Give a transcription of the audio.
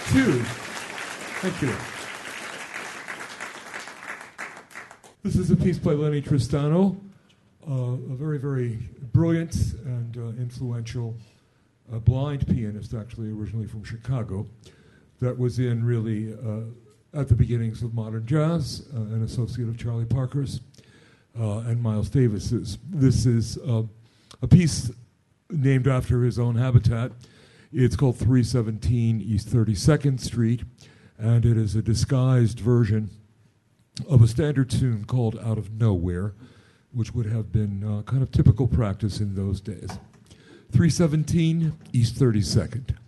2. Thank you. This is a piece by Lenny Tristano, a very, very brilliant and influential blind pianist, actually originally from Chicago, that was in really at the beginnings of modern jazz, an associate of Charlie Parker's and Miles Davis's. This is a piece named after his own habitat. It's called 317 East 32nd Street, and it is a disguised version of a standard tune called Out of Nowhere, which would have been kind of typical practice in those days. 317 East 32nd.